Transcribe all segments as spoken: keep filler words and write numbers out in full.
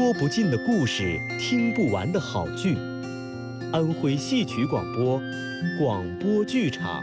说不尽的故事，听不完的好剧。安徽戏曲广播，广播剧场。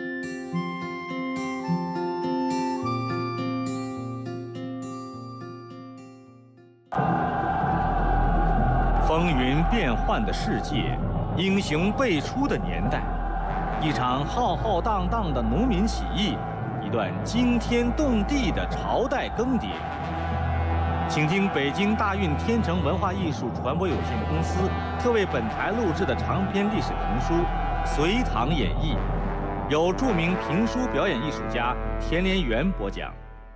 风云变幻的世界，英雄辈出的年代，一场浩浩荡荡的农民起义，一段惊天动地的朝代更迭。请听北京大运天成文化艺术传播有限公司特为本台录制的长篇历史评书《隋唐演义》，由著名评书表演艺术家田连元播讲。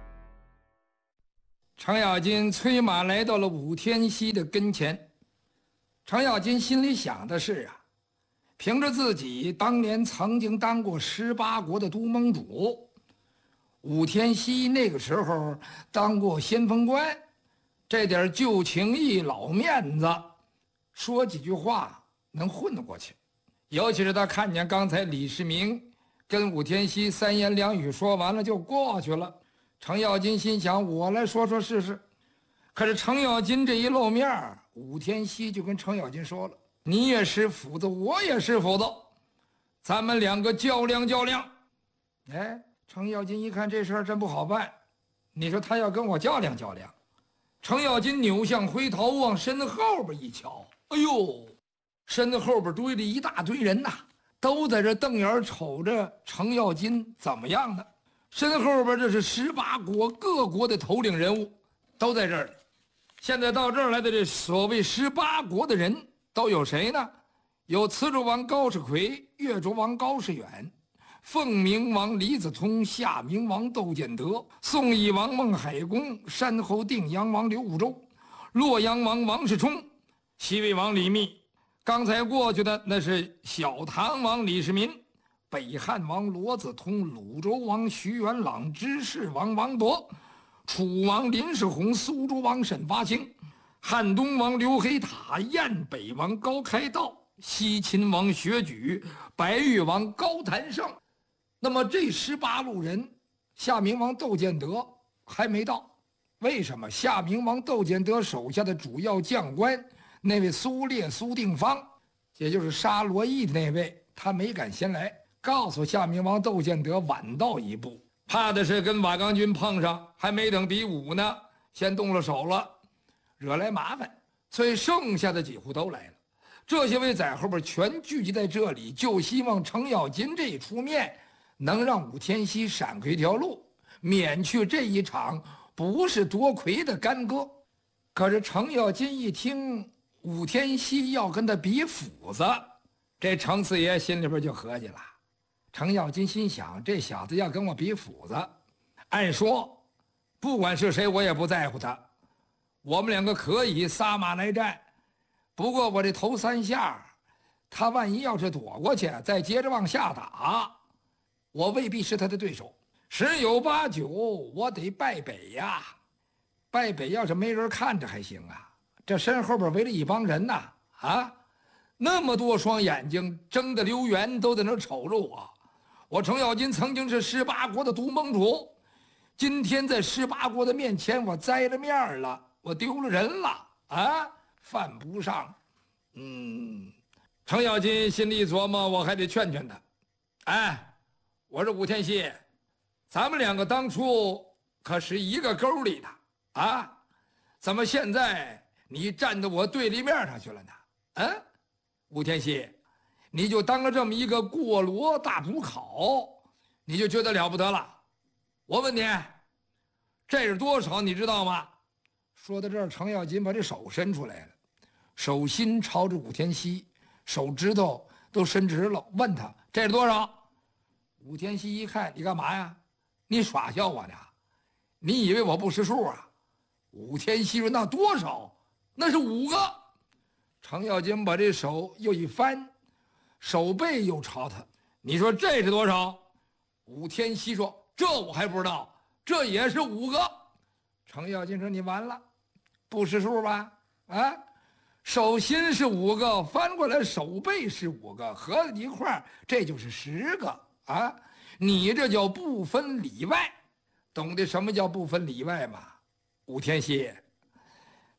程咬金催马来到了武天锡的跟前。程咬金心里想的是啊，凭着自己当年曾经当过十八国的都盟主，武天锡那个时候当过先锋官，这点旧情义老面子，说几句话能混得过去。尤其是他看见刚才李世民跟武天锡三言两语说完了就过去了，程咬金心想，我来说说试试。可是程咬金这一露面，武天锡就跟程咬金说了，你也是斧子，我也是斧子，咱们两个较量较量。哎，程咬金一看这事儿真不好办，你说他要跟我较量较量。程咬金扭向回头，往身后边一瞧，哎呦，身后边堆了一大堆人呐，都在这瞪眼瞅着程咬金怎么样呢？身后边这是十八国各国的头领人物，都在这儿。现在到这儿来的这所谓十八国的人都有谁呢？有磁州王高士奎、越州王高士远、凤鸣王李子通、夏明王窦建德、宋义王孟海公、山后定阳王刘武周、洛阳王王世充、西魏王李密。刚才过去的那是小唐王李世民、北汉王罗子通、鲁州王徐元朗、知事王王铎、楚王林世宏、苏州王沈发兴、汉东王刘黑塔、燕北王高开道、西秦王薛举、白玉王高谭胜。那么这十八路人，夏明王窦建德还没到。为什么？夏明王窦建德手下的主要将官那位苏烈、苏定方，也就是杀罗毅的那位，他没敢先来，告诉夏明王窦建德晚到一步，怕的是跟瓦岗军碰上，还没等比武呢，先动了手了，惹来麻烦。所以剩下的几户都来了，这些位在后边全聚集在这里，就希望程咬金这一出面能让武天锡闪开一条路，免去这一场不是多亏的干戈。可是程咬金一听武天锡要跟他比斧子，这程四爷心里边就合计了。程咬金心想，这小子要跟我比斧子，按说不管是谁我也不在乎他，我们两个可以撒马来战。不过我这头三下，他万一要是躲过去，再接着往下打，我未必是他的对手，十有八九我得败北呀。败北要是没人看着还行啊，这身后边围了一帮人呐，啊，那么多双眼睛睁得溜圆，都在那瞅着我。我程咬金曾经是十八国的都盟主，今天在十八国的面前我栽了面了，我丢了人了啊，犯不上。嗯，程咬金心里一琢磨，我还得劝劝他。哎，我说武天锡，咱们两个当初可是一个沟里的啊，怎么现在你站到我对立面上去了呢？嗯，武天锡，你就当了这么一个过罗大补考，你就觉得了不得了？我问你，这是多少你知道吗？说到这儿，程咬金把这手伸出来了，手心朝着武天锡，手指头都伸直了，问他这是多少？武天锡一看，你干嘛呀？你耍笑我呢？你以为我不识数啊？武天锡说，那多少？那是五个。程咬金把这手又一翻，手背又朝他，你说这是多少？武天锡说，这我还不知道，这也是五个。程咬金说，你完了，不识数吧？啊，手心是五个，翻过来手背是五个，合在一块儿，这就是十个啊！你这叫不分里外，懂得什么叫不分里外吗？武天锡，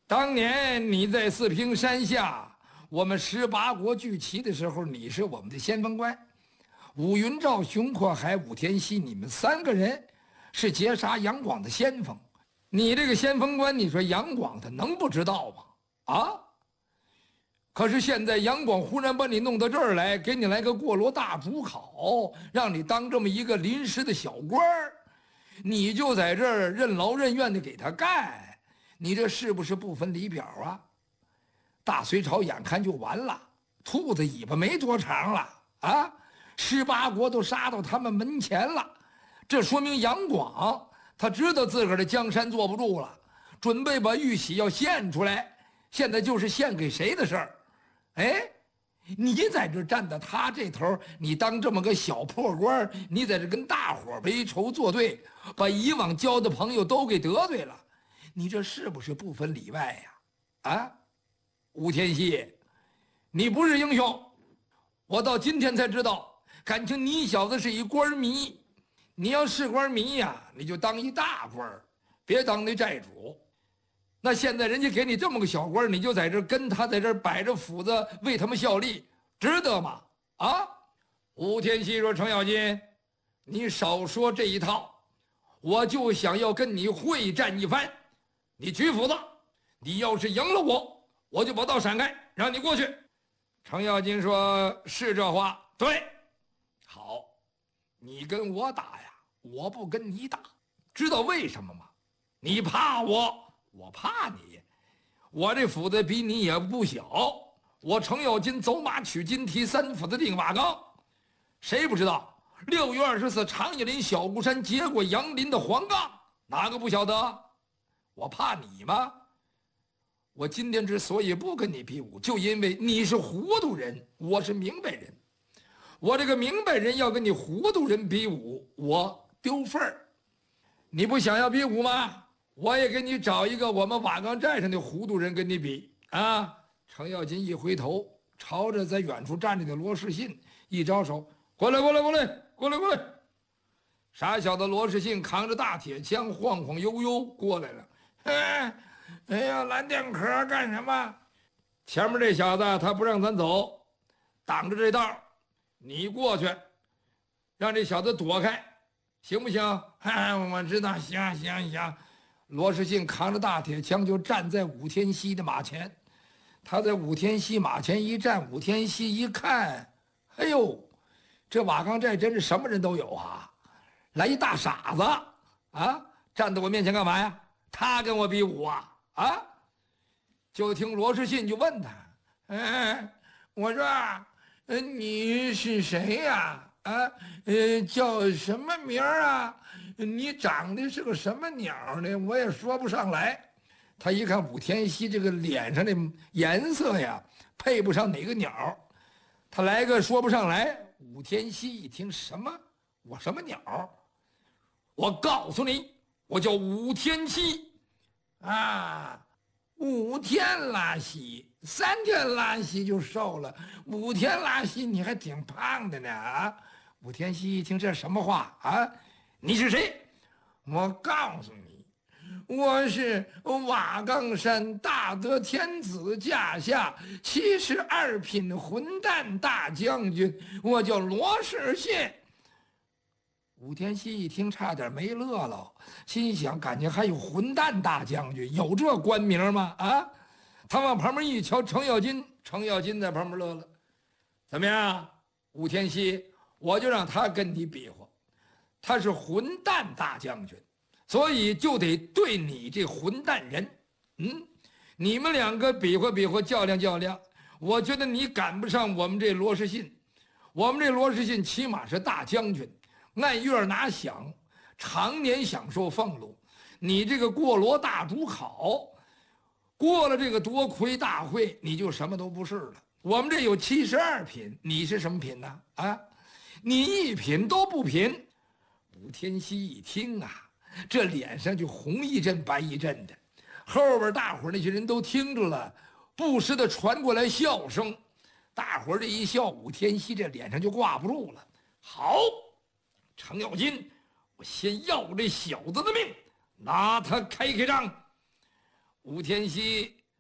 当年你在四平山下，我们十八国聚齐的时候，你是我们的先锋官。武云照、熊阔海、武天锡，你们三个人是截杀杨广的先锋。你这个先锋官，你说杨广他能不知道吗？啊！可是现在杨广忽然把你弄到这儿来，给你来个过罗大主考，让你当这么一个临时的小官儿，你就在这儿任劳任怨的给他干。你这是不是不分礼表啊？大隋朝眼看就完了，兔子尾巴没多长了啊！十八国都杀到他们门前了，这说明杨广他知道自个儿的江山坐不住了，准备把玉玺要献出来，现在就是献给谁的事儿。哎，你在这站在他这头，你当这么个小破官，你在这跟大伙为仇作对，把以往交的朋友都给得罪了。你这是不是不分里外呀？啊，武天锡，你不是英雄，我到今天才知道，感情你小子是一官迷。你要是官迷呀，你就当一大官，别当那寨主。那现在人家给你这么个小官，你就在这跟他在这摆着斧子为他们效力，值得吗？啊！武天锡说：“程咬金，你少说这一套，我就想要跟你会战一番。你举斧子，你要是赢了我，我就把道闪开，让你过去。”程咬金说：“是这话。”对，好，你跟我打呀，我不跟你打，知道为什么吗？你怕我，我怕你。我这斧子比你也不小，我程咬金走马取金蹄，三斧子定瓦岗。谁不知道六月二十四长叶林小孤山结过杨林的黄杠？哪个不晓得？我怕你吗？我今天之所以不跟你比武，就因为你是糊涂人，我是明白人。我这个明白人要跟你糊涂人比武，我丢份儿。你不想要比武吗？我也给你找一个我们瓦岗寨上的糊涂人跟你比啊！程咬金一回头，朝着在远处站着的罗士信一招手：“过来，过来，过来，过来，过来！”傻小子罗士信扛着大铁枪，晃晃悠悠过来了。哎，哎呀，蓝电壳干什么？前面这小子他不让咱走，挡着这道，你过去，让这小子躲开，行不行？哎，我知道，行行行。罗士信扛着大铁枪就站在武天锡的马前，他在武天锡马前一站，武天锡一看，哎呦，这瓦岗寨真是什么人都有啊！来一大傻子啊，站在我面前干嘛呀？他跟我比武啊？啊！就听罗士信就问他：“哎，我说，呃，你是谁呀？啊，呃，叫什么名儿啊？你长得是个什么鸟呢？我也说不上来。”他一看武天锡这个脸上的颜色呀，配不上哪个鸟，他来个说不上来。武天锡一听，什么？我什么鸟？我告诉你，我叫武天锡啊！五天拉稀，三天拉稀就瘦了，五天拉稀你还挺胖的呢啊！武天锡一听这什么话啊？你是谁？我告诉你，我是瓦岗山大德天子驾下七十二品混蛋大将军，我叫罗士信。武天锡一听，差点没乐了，心想：感情还有混蛋大将军，有这官名吗？啊！他往旁边一瞧，程咬金，程咬金在旁边乐了。怎么样，武天锡？我就让他跟你比划，他是混蛋大将军，所以就得对你这混蛋人。嗯，你们两个比划比划，较量较量。我觉得你赶不上我们这罗士信，我们这罗士信起码是大将军。按月拿饷，常年享受俸禄。你这个过罗大主考，过了这个夺魁大会，你就什么都不是了。我们这有七十二品，你是什么品呢？啊，你一品都不品。武天锡一听啊，这脸上就红一阵白一阵的。后边大伙那些人都听着了，不时的传过来笑声。大伙这一笑，武天锡这脸上就挂不住了。好。程咬金，我先要这小子的命，拿他开开张。武天锡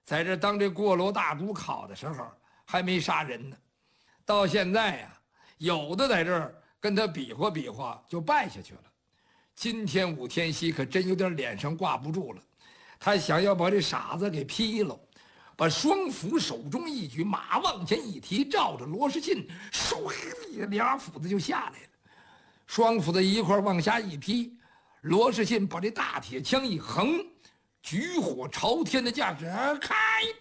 在这当这过罗大主考的时候还没杀人呢，到现在呀、啊，有的在这儿跟他比划比划就败下去了。今天武天锡可真有点脸上挂不住了，他想要把这傻子给劈了，把双斧手中一举，马往前一提，照着罗士信，唰，俩斧子就下来了。双斧子一块往下一劈，罗士信把这大铁枪一横，举火朝天的架势开，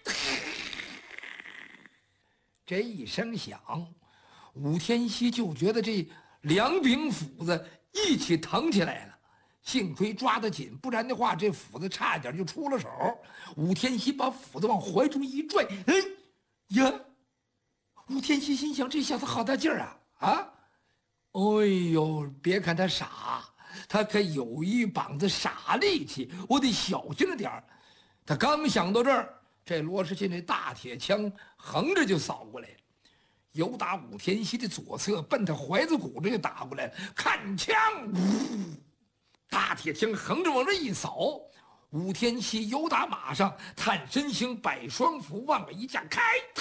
这一声响，武天锡就觉得这两柄斧子一起腾起来了。幸亏抓得紧，不然的话，这斧子差点就出了手。武天锡把斧子往怀中一拽，哎呀！武天锡心想：这小子好大劲儿啊！啊！哎呦，别看他傻，他可有一膀子傻力气，我得小心着点儿。他刚想到这儿，这罗士信这大铁枪横着就扫过来了，由打武天锡的左侧奔他怀子骨这就打过来了。看枪！呜！大铁枪横着往这一扫，武天锡由打马上，探身形，摆双斧往外一架，开。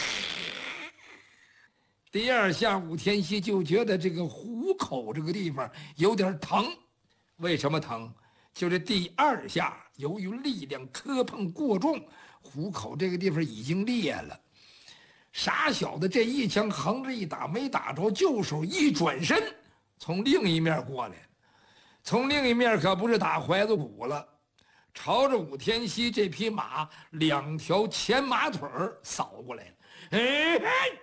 第二下，武天锡就觉得这个虎口这个地方有点疼。为什么疼？就这第二下，由于力量磕碰过重，虎口这个地方已经裂了。傻小子这一枪横着一打没打着，就手一转身，从另一面过来。从另一面可不是打怀子骨了，朝着武天锡这匹马两条前马腿儿扫过来了。哎哎，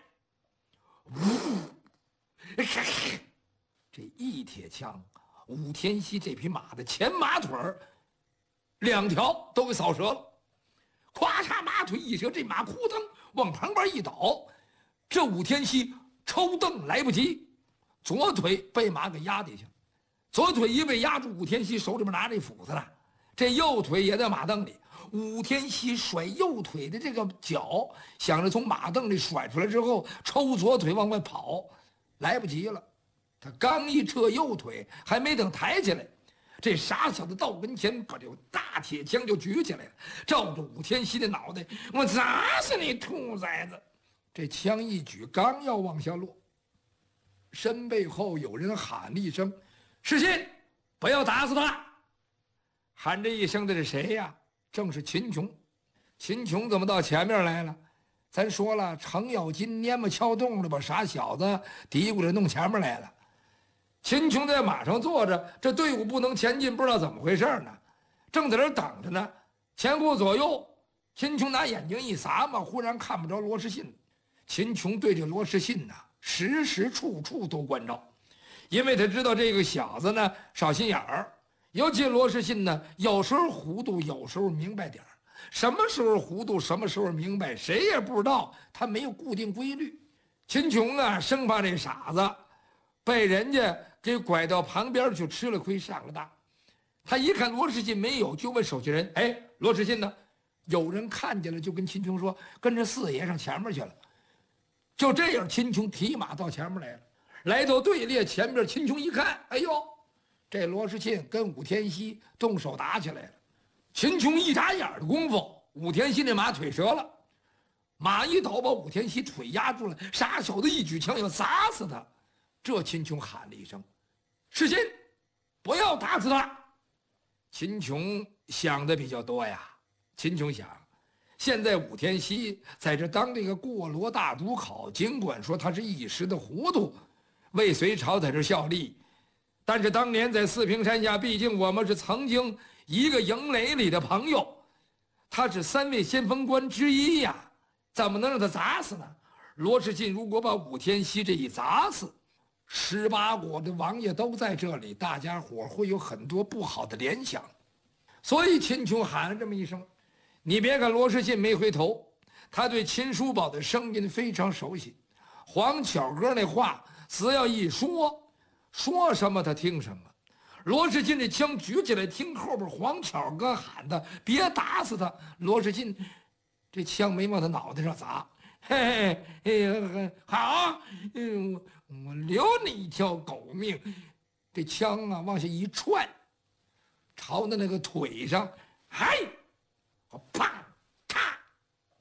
呜！这一铁枪，武天锡这匹马的前马腿儿两条都给扫折了。咵嚓，马腿一折，这马扑腾往旁边一倒，这武天锡抽蹬来不及，左腿被马给压底下。左腿一被压住，武天锡手里边拿这斧子了，这右腿也在马蹬里。武天锡甩右腿的这个脚，想着从马蹬里甩出来之后抽左腿往外跑，来不及了。他刚一撤右腿，还没等抬起来，这傻小子到跟前，把这大铁枪就举起来了，照着武天锡的脑袋，我砸死你兔崽子！这枪一举，刚要往下落，身背后有人喊了一声：“士信，不要打死他！”喊这一声的是谁呀？正是秦琼。秦琼怎么到前面来了？咱说了，程咬金蔫么敲动了，把傻小子嘀咕着弄前面来了。秦琼在马上坐着，这队伍不能前进，不知道怎么回事呢，正在这等着呢。前后左右，秦琼拿眼睛一撒嘛，忽然看不着罗士信。秦琼对这罗士信呐，时时处处都关照。因为他知道这个小子呢少心眼儿，尤其罗士信呢，有时候糊涂，有时候明白点儿。什么时候糊涂，什么时候明白，谁也不知道，他没有固定规律。秦琼啊，生怕这傻子被人家给拐到旁边去吃了亏上了当。他一看罗士信没有，就问手下人：“哎，罗士信呢？”有人看见了，就跟秦琼说：“跟着四爷上前面去了。”就这样，秦琼提马到前面来了。来到队列前边，秦琼一看，哎呦，这罗士信跟武天锡动手打起来了。秦琼一眨眼的功夫，武天锡那马腿折了，马一倒把武天锡腿压住了。傻小子一举枪要砸死他，这秦琼喊了一声：“士信，不要打死他！”秦琼想的比较多呀。秦琼想，现在武天锡在这当这个过罗大主考，尽管说他是一时的糊涂，为隋朝在这效力，但是当年在四平山下，毕竟我们是曾经一个营垒里的朋友，他是三位先锋官之一呀，怎么能让他砸死呢？罗士信如果把武天锡这一砸死，十八国的王爷都在这里，大家伙会有很多不好的联想。所以秦琼喊了这么一声。你别看罗士信没回头，他对秦叔宝的声音非常熟悉。黄巧哥那话只要一说，说什么他听什么。罗士信这枪举起来，听后边黄巧哥喊的：“别打死他！”罗士信这枪没往他脑袋上砸，嘿嘿嘿，好，嗯，我留你一条狗命。这枪啊往下一窜，朝他那个腿上，嗨！啪！咔！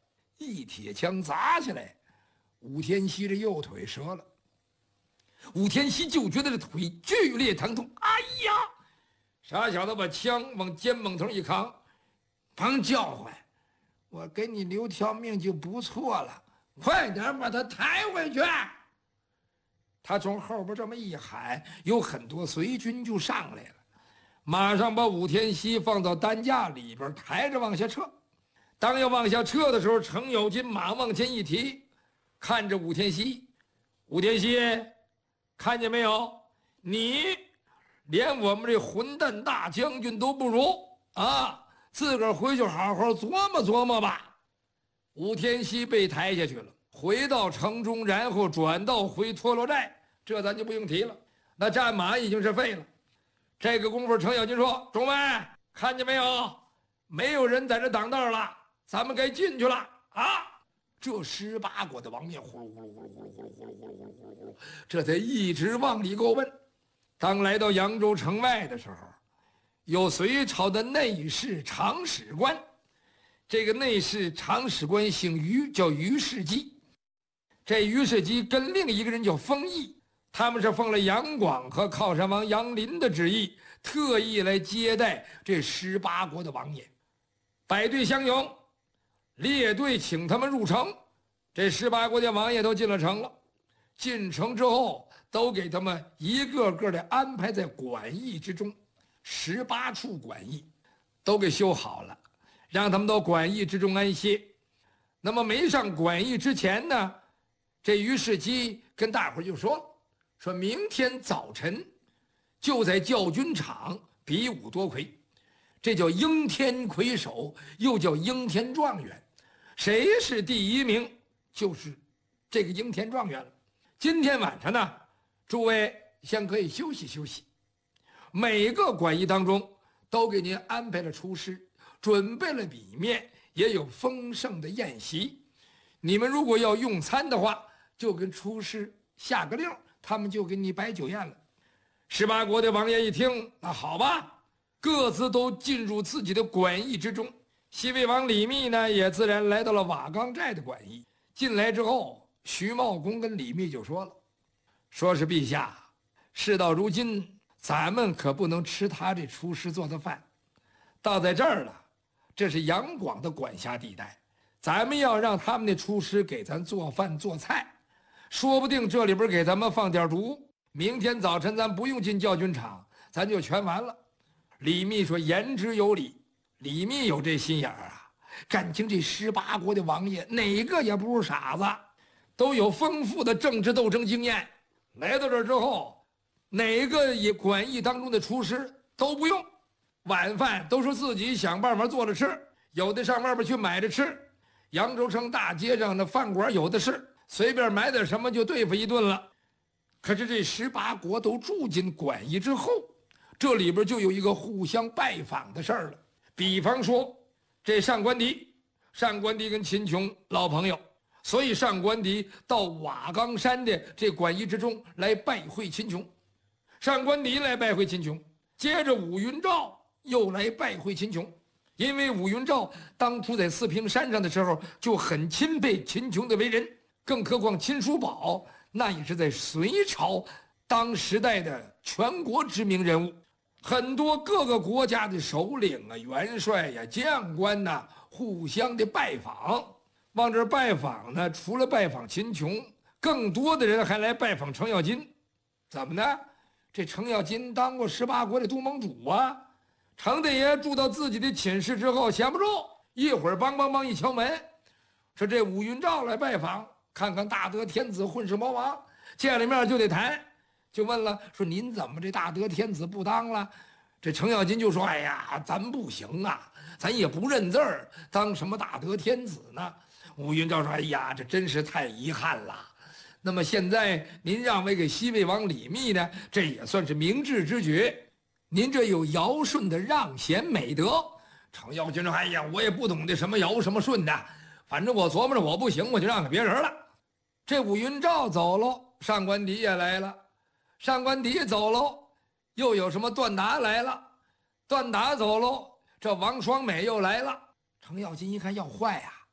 一铁枪砸下来，武天锡这右腿折了。武天锡就觉得这腿剧烈疼痛，哎呀！傻小子把枪往肩膀头一扛，甭叫唤，我给你留条命就不错了，快点把他抬回去。他从后边这么一喊，有很多随军就上来了，马上把武天锡放到担架里边，抬着往下撤。当要往下撤的时候，程咬金马往前一提，看着武天锡，武天锡，看见没有？你连我们这混蛋大将军都不如啊！自个儿回去好好琢磨琢磨吧。武天锡被抬下去了，回到城中，然后转道回托罗寨，这咱就不用提了。那战马已经是废了。这个功夫，程咬金说：“众位，看见没有？没有人在这挡道了，咱们该进去了啊！”这十八国的王爷呼噜呼噜呼噜呼噜呼噜呼噜呼噜呼噜呼噜呼噜，这才一直往里过问。当来到扬州城外的时候，有隋朝的内侍长史官，这个内侍长史官姓于，叫于世基。这于世基跟另一个人叫封毅，他们是奉了杨广和靠山王杨林的旨意，特意来接待这十八国的王爷，摆队相迎，列队请他们入城。这十八国的王爷都进了城了，进城之后都给他们一个个的安排在馆驿之中，十八处馆驿都给修好了，让他们到馆驿之中安歇。那么没上馆驿之前呢，这于世基跟大伙就说了，说明天早晨就在教军场比武夺魁，这叫应天魁首，又叫应天状元，谁是第一名就是这个应天状元了。今天晚上呢，诸位先可以休息休息。每个馆驿当中都给您安排了厨师，准备了米面，也有丰盛的宴席。你们如果要用餐的话，就跟厨师下个令，他们就给你摆酒宴了。十八国的王爷一听，那好吧，各自都进入自己的馆驿之中。西魏王李密呢，也自然来到了瓦岗寨的馆驿。进来之后，徐茂公跟李密就说了，说是陛下，事到如今，咱们可不能吃他这厨师做的饭，到在这儿了，这是杨广的管辖地带，咱们要让他们的厨师给咱做饭做菜，说不定这里边给咱们放点毒，明天早晨咱不用进教军场，咱就全完了。李密说言之有理，李密有这心眼儿啊，感情这十八国的王爷哪个也不是傻子，都有丰富的政治斗争经验。来到这儿之后，哪个也馆驿当中的厨师都不用，晚饭都是自己想办法做着吃，有的上外边去买着吃。扬州城大街上的饭馆有的是，随便买点什么就对付一顿了。可是这十八国都住进馆驿之后，这里边就有一个互相拜访的事儿了。比方说这上官迪，上官迪跟秦琼老朋友，所以上官迪到瓦岗山的这馆驿之中来拜会秦琼。上官迪来拜会秦琼，接着武云照又来拜会秦琼。因为武云照当初在四平山上的时候就很钦佩秦琼的为人，更何况秦叔宝那也是在隋朝当时代的全国知名人物，很多各个国家的首领啊、元帅呀、将官呐，互相的拜访。往这拜访呢，除了拜访秦琼，更多的人还来拜访程咬金。怎么呢？这程咬金当过十八国的都盟主啊。程大爷住到自己的寝室之后，闲不住，一会儿梆梆梆一敲门，说这武云照来拜访，看看大德天子混世魔王，见了面就得谈，就问了，说您怎么这大德天子不当了？这程咬金就说，哎呀，咱不行啊，咱也不认字儿，当什么大德天子呢？武云照说，哎呀，这真是太遗憾了。那么现在您让位给西魏王李密呢，这也算是明智之举，您这有尧舜的让贤美德。程咬金说，哎呀，我也不懂得什么尧什么舜的，反正我琢磨着我不行，我就让给别人了。这武云照走喽，上官迪也来了，上官迪走喽，又有什么段达来了，段达走喽，这王双美又来了。程咬金一看要坏呀、啊，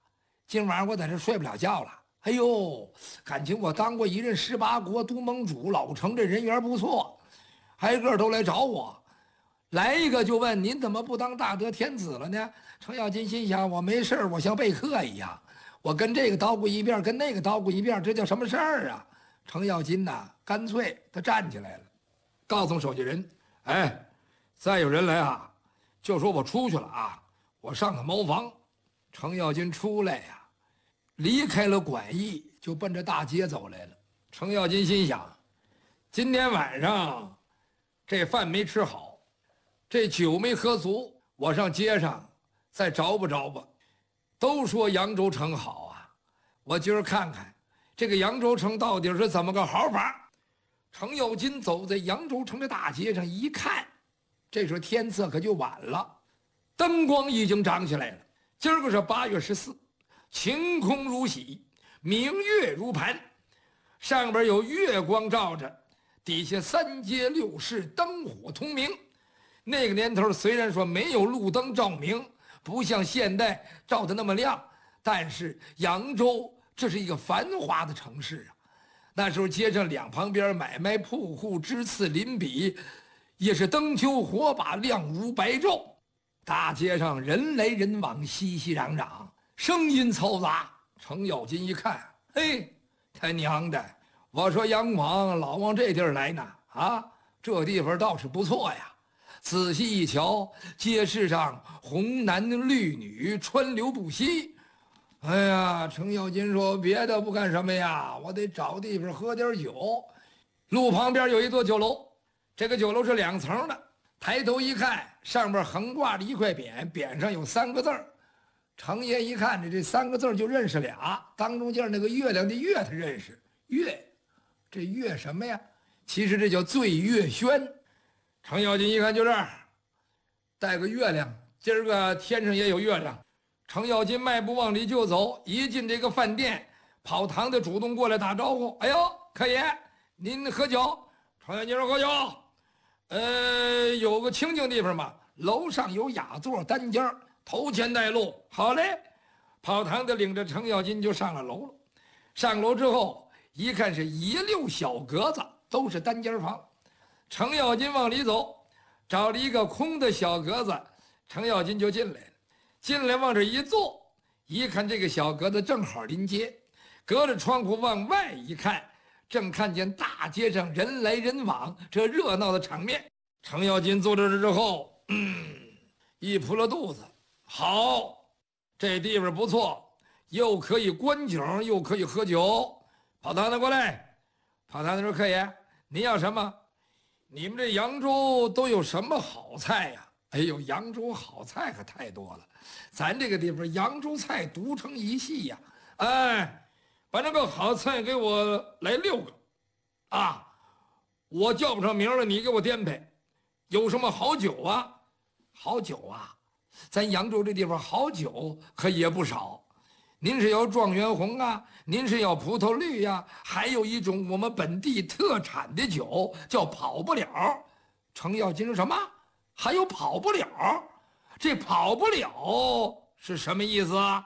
今晚上我在这睡不了觉了。哎呦，感情我当过一任十八国都盟主，老程这人缘不错，挨个都来找我。来一个就问您怎么不当大德天子了呢？程咬金心想，我没事我像备课一样，我跟这个叨咕一遍，跟那个叨咕一遍，这叫什么事儿啊？程咬金呐，干脆他站起来了，告诉手下人：“哎，再有人来啊，就说我出去了啊，我上个茅房。”程咬金出来呀，离开了馆驿，就奔着大街走来了。程咬金心想，今天晚上这饭没吃好，这酒没喝足，我上街上再找吧找吧。都说扬州城好啊，我今儿看看这个扬州城到底是怎么个好法。程咬金走在扬州城的大街上一看，这时候天色可就晚了，灯光已经长起来了。今儿个是八月十四，晴空如洗，明月如盘，上边有月光照着，底下三街六市灯火通明。那个年头虽然说没有路灯照明，不像现代照的那么亮，但是扬州这是一个繁华的城市啊。那时候街上两旁边买卖铺户枝次林比，也是灯球火把，亮无白昼。大街上人来人往，熙熙攘攘，声音嘈杂。程咬金一看，嘿，他娘的！我说杨广老往这地儿来呢，啊，这地方倒是不错呀。仔细一瞧，街市上红男绿女，川流不息。哎呀，程咬金说：“别的不干什么呀，我得找地方喝点酒。”路旁边有一座酒楼，这个酒楼是两层的。抬头一看，上面横挂着一块匾，匾上有三个字儿。程爷一看这这三个字就认识俩，当中间那个月亮的月他认识，月，这月什么呀？其实这叫醉月轩。程咬金一看就这儿，带个月亮，今儿个天上也有月亮。程咬金迈步往里就走，一进这个饭店，跑堂的主动过来打招呼：“哎呦，客爷，您喝酒？”程咬金说：“喝酒。”呃，有个清静地方嘛，楼上有雅座单间，头前带路。好嘞，跑堂的领着程咬金就上了楼了。上楼之后一看是一溜小格子，都是单间房。程咬金往里走，找了一个空的小格子，程咬金就进来了。进来往这一坐，一看这个小格子正好临街，隔着窗户往外一看，正看见大街上人来人往，这热闹的场面。程咬金坐到这之后，嗯，一扑了肚子，好，这地方不错，又可以观景，又可以喝酒。跑堂的过来，跑堂的说：“客爷，您要什么？你们这扬州都有什么好菜呀？”哎呦，扬州好菜可太多了，咱这个地方扬州菜独成一系呀。哎，把那个好菜给我来六个，啊，我叫不上名了，你给我颠配。有什么好酒啊？好酒啊，咱扬州这地方好酒可也不少。您是要状元红啊，您是要葡萄绿呀、啊，还有一种我们本地特产的酒叫跑不了。程咬金说什么？还有跑不了？这跑不了是什么意思啊？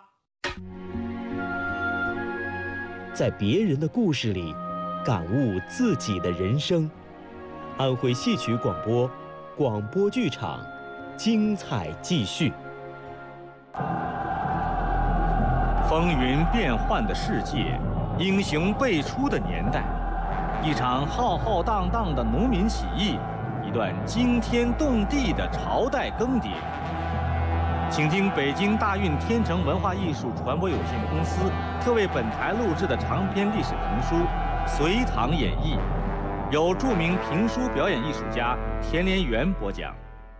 在别人的故事里感悟自己的人生。安徽戏曲广播，广播剧场，精彩继续。 风云变幻的世界，英雄辈出的年代，一场浩浩荡荡的农民起义，一段惊天动地的朝代更迭。请听北京大运天成文化艺术传播有限公司特为本台录制的长篇历史评书《隋唐演义》，由著名评书表演艺术家田连元播讲。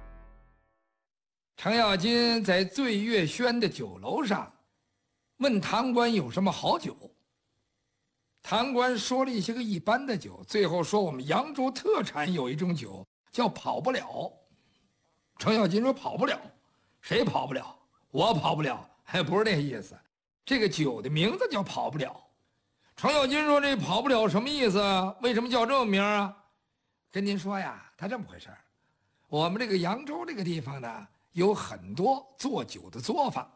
程咬金在醉月轩的酒楼上问堂官有什么好酒，堂官说了一些个一般的酒，最后说我们扬州特产有一种酒叫跑不了。程咬金说跑不了，谁跑不了？我跑不了，还不是那意思。这个酒的名字叫跑不了。程咬金说这跑不了什么意思啊？为什么叫这个名啊？跟您说呀，他这么回事儿。我们这个扬州这个地方呢，有很多做酒的作坊，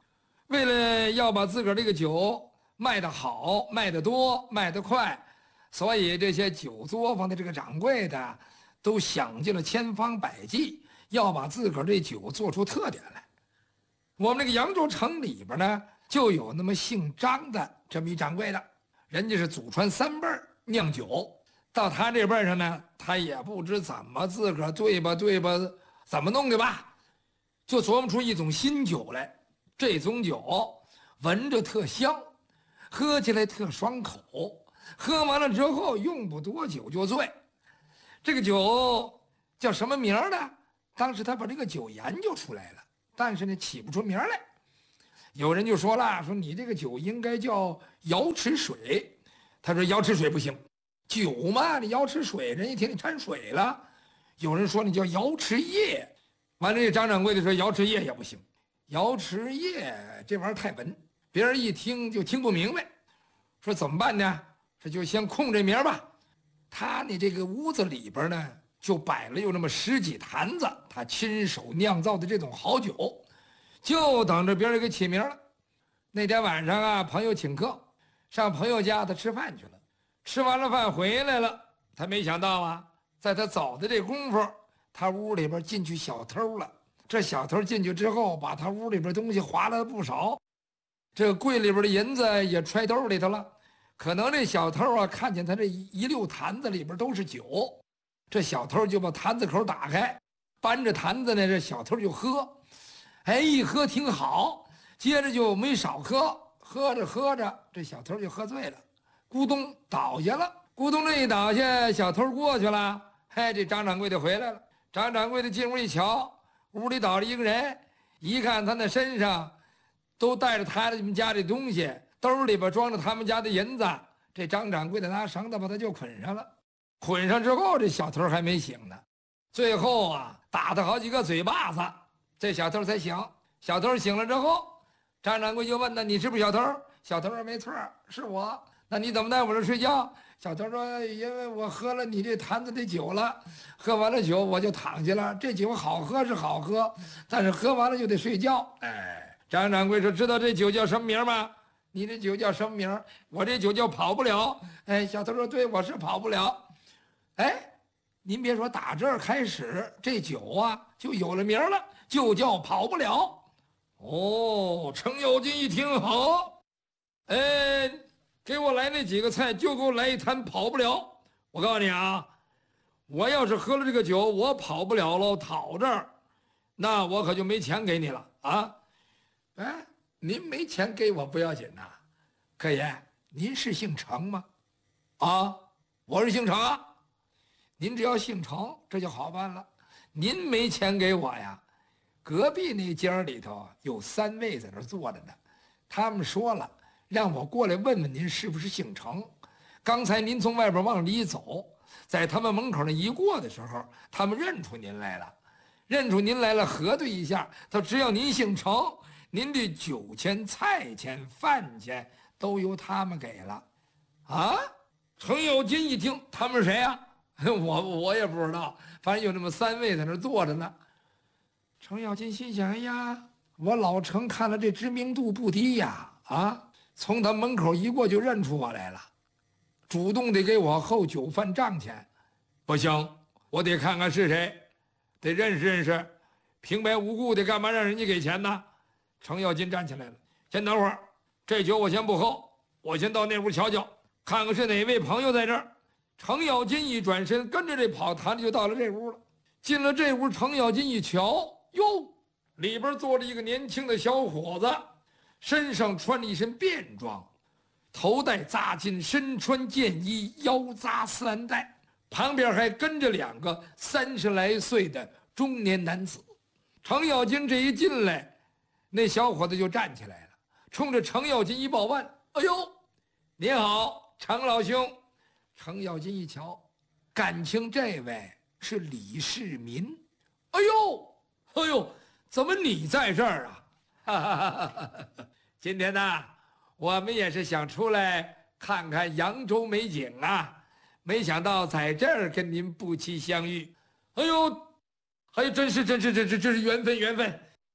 为了要把自个儿这个酒卖得好、卖得多、卖得快，所以这些酒作坊的这个掌柜的都想尽了千方百计，要把自个儿这酒做出特点来。我们这个扬州城里边呢，就有那么姓张的这么一掌柜的，人家是祖传三辈儿酿酒，到他这辈儿上呢，他也不知怎么自个儿对吧对吧，怎么弄的吧，就琢磨出一种新酒来。这种酒闻着特香，喝起来特爽口，喝完了之后用不多久就醉。这个酒叫什么名儿呢？当时他把这个酒研究出来了，但是呢起不出名来。有人就说了，说你这个酒应该叫瑶池水。他说瑶池水不行，酒嘛，你瑶池水人一听你掺水了。有人说你叫瑶池液，完了这张掌柜的说瑶池液也不行，瑶池液这玩意儿太文，别人一听就听不明白。说怎么办呢？这就先空这名吧。他呢这个屋子里边呢就摆了有那么十几坛子他亲手酿造的这种好酒，就等着别人给起名了。那天晚上啊，朋友请客，上朋友家他吃饭去了。吃完了饭回来了，他没想到啊，在他走的这功夫，他屋里边进去小偷了。这小偷进去之后，把他屋里边东西划了不少，这个柜里边的银子也揣兜里头了。可能这小偷啊，看见他这一溜坛子里边都是酒，这小偷就把坛子口打开，搬着坛子呢，这小偷就喝。哎，一喝挺好，接着就没少喝，喝着喝着，这小偷就喝醉了，咕咚倒下了。咕咚这一倒下，小偷过去了，嘿，这张掌柜的回来了。张掌柜的进屋一瞧，屋里倒了一个人，一看他那身上都带着他们家的东西，兜里边装着他们家的银子。这张掌柜的拿绳子把他就捆上了。捆上之后，这小偷还没醒呢，最后啊打他好几个嘴巴子，这小偷才醒。小偷醒了之后，张掌柜就问他：“你是不是小偷？”小偷说：“没错，是我。”那你怎么在我这睡觉？小偷说：“因为我喝了你这坛子的酒了，喝完了酒我就躺下了。这酒好喝是好喝，但是喝完了就得睡觉。”哎，张掌柜说：“知道这酒叫什么名吗？你这酒叫什么名？我这酒叫跑不了。”哎，小偷说：“对，我是跑不了。”哎，您别说，打这儿开始，这酒啊就有了名了，就叫跑不了。哦，程咬金一听好，哎，给我来那几个菜，就给我来一坛跑不了。我告诉你啊，我要是喝了这个酒，我跑不了喽，讨这儿，那我可就没钱给你了啊！哎，您没钱给我不要紧呐，客爷，您是姓程吗？啊，我是姓程啊。您只要姓程，这就好办了。您没钱给我呀？隔壁那间里头有三位在那坐着呢，他们说了，让我过来问问您是不是姓程。刚才您从外边往里走，在他们门口那一过的时候，他们认出您来了，认出您来了，核对一下，他只要您姓程，您的酒钱、菜钱、饭钱都由他们给了。啊！程咬金一听，他们是谁呀？我我也不知道，反正有那么三位在那坐着呢。程咬金心想：哎呀，我老程看了这知名度不低呀，啊，从他门口一过就认出我来了，主动得给我后酒饭账钱。不行，我得看看是谁，得认识认识，平白无故的干嘛让人家给钱呢？程咬金站起来了，先等会儿，这酒我先不喝，我先到那屋瞧瞧，看看是哪位朋友在这儿。程咬金一转身，跟着这跑坛子就到了这屋了。进了这屋，程咬金一瞧，哟，里边坐着一个年轻的小伙子，身上穿着一身便装，头戴扎巾，身穿箭衣，腰扎丝蓝带，旁边还跟着两个三十来岁的中年男子。程咬金这一进来，那小伙子就站起来了，冲着程咬金一抱腕：“哎呦，您好，程老兄。”程咬金一瞧，感情这位是李世民。哎呦，哎呦，怎么你在这儿啊？哈哈哈哈哈！今天呢，我们也是想出来看看扬州美景啊，没想到在这儿跟您不期相遇。哎呦，哎呦，真是真是真是真是缘分缘分。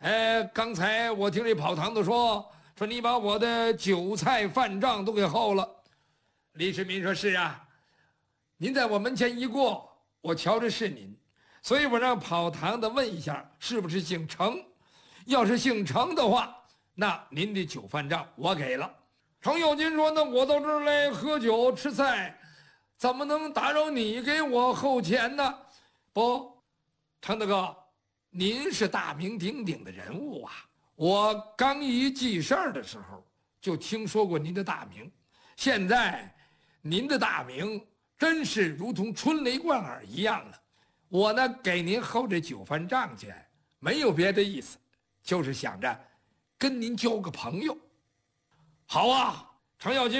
哎，刚才我听这跑堂的说，说你把我的酒菜饭账都给耗了。李世民说：“是啊，您在我门前一过，我瞧着是您，所以我让跑堂的问一下，是不是姓程？要是姓程的话，那您的酒饭账我给了。”程咬金说：“那我到这儿来喝酒吃菜，怎么能打扰你给我后钱呢？”不，程大哥，您是大名鼎鼎的人物啊！我刚一记事儿的时候就听说过您的大名，现在您的大名真是如同春雷贯耳一样了。我呢给您后这酒饭账钱，没有别的意思，就是想着跟您交个朋友。好啊，程咬金